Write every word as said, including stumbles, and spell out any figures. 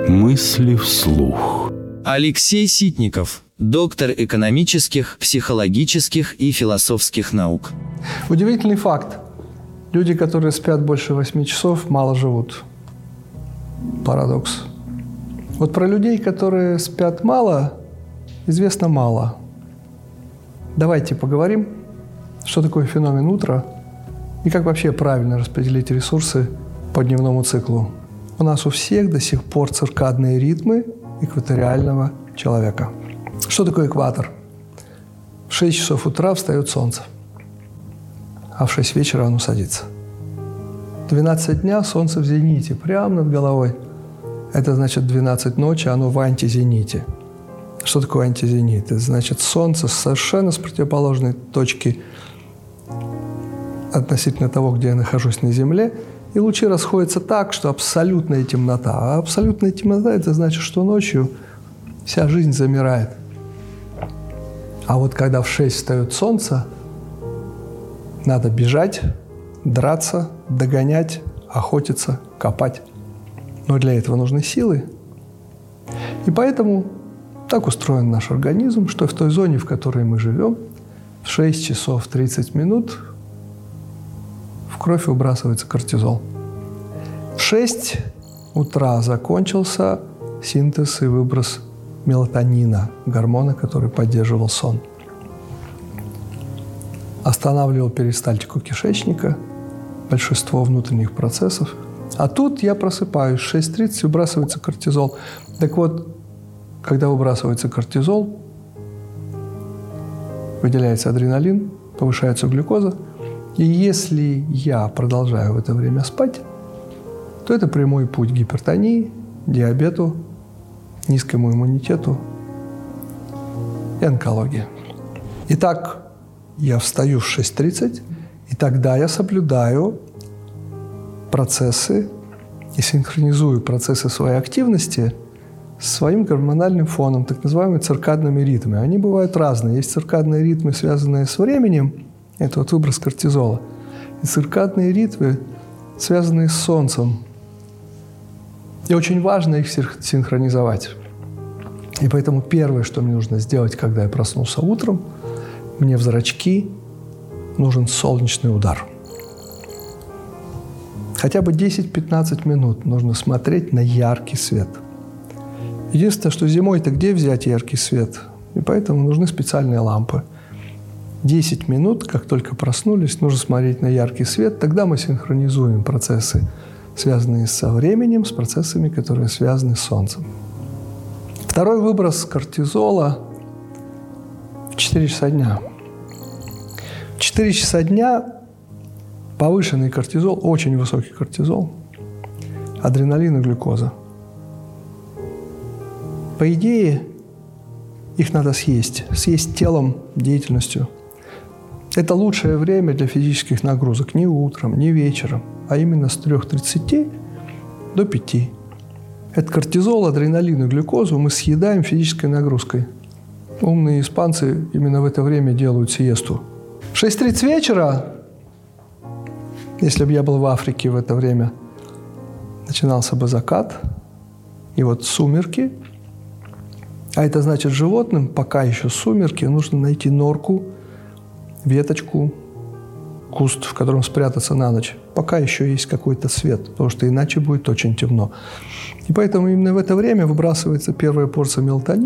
Мысли вслух. Алексей Ситников, доктор экономических, психологических и философских наук. Удивительный факт. Люди, которые спят больше восьми часов, мало живут. Парадокс. Вот про людей, которые спят мало, известно мало. Давайте поговорим, что такое феномен утра и как вообще правильно распределить ресурсы по дневному циклу. У нас у всех до сих пор циркадные ритмы экваториального человека. Что такое экватор? В шесть часов утра встает солнце, а в шесть вечера оно садится. двенадцать дня солнце в зените, прямо над головой. Это значит двенадцать ночи, оно в антизените. Что такое антизенит? Это значит солнце совершенно с противоположной точки относительно того, где я нахожусь на Земле, и лучи расходятся так, что абсолютная темнота. А абсолютная темнота – это значит, что ночью вся жизнь замирает. А вот когда в шесть встает солнце, надо бежать, драться, догонять, охотиться, копать. Но для этого нужны силы. И поэтому так устроен наш организм, что в той зоне, в которой мы живем, в шесть часов тридцать минут в кровь выбрасывается кортизол. В шесть утра закончился синтез и выброс мелатонина, гормона, который поддерживал сон. Останавливал перистальтику кишечника, большинство внутренних процессов. А тут я просыпаюсь, в шесть тридцать выбрасывается кортизол. Так вот, когда выбрасывается кортизол, выделяется адреналин, повышается глюкоза. И если я продолжаю в это время спать, то это прямой путь к гипертонии, диабету, низкому иммунитету и онкологии. Итак, я встаю в шесть тридцать, и тогда я соблюдаю процессы и синхронизую процессы своей активности с своим гормональным фоном, так называемыми циркадными ритмами. Они бывают разные. Есть циркадные ритмы, связанные с временем, это вот выброс кортизола, и циркадные ритмы, связанные с солнцем. И очень важно их синхронизовать. И поэтому первое, что мне нужно сделать, когда я проснулся утром, мне в зрачки нужен солнечный удар. Хотя бы десять-пятнадцать минут нужно смотреть на яркий свет. Единственное, что зимой-то где взять яркий свет? И поэтому нужны специальные лампы. десять минут, как только проснулись, нужно смотреть на яркий свет. Тогда мы синхронизуем процессы, связанные со временем, с процессами, которые связаны с Солнцем. Второй выброс кортизола в четыре часа дня. В четыре часа дня повышенный кортизол, очень высокий кортизол, адреналин и глюкоза. По идее, их надо съесть. Съесть телом, деятельностью. Это лучшее время для физических нагрузок. Не утром, не вечером, а именно с трёх тридцати до пяти. Это кортизол, адреналин и глюкозу мы съедаем физической нагрузкой. Умные испанцы именно в это время делают сиесту. В шесть тридцать вечера, если бы я был в Африке в это время, начинался бы закат, и вот сумерки. А это значит, животным, пока еще сумерки, нужно найти норку, веточку, куст, в котором спрятаться на ночь, пока еще есть какой-то свет, потому что иначе будет очень темно. И поэтому именно в это время выбрасывается первая порция мелатонина.